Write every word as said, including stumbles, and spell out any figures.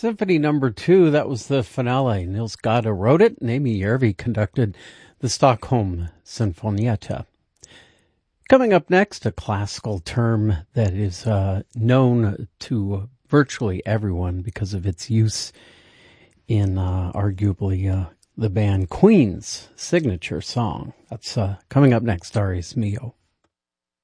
Symphony number two, that was the finale. Nils Gade wrote it, and Amy Järvi conducted the Stockholm Sinfonietta. Coming up next, a classical term that is uh, known to virtually everyone because of its use in uh, arguably uh, the band Queen's signature song. That's uh, coming up next, Darius Milhaud.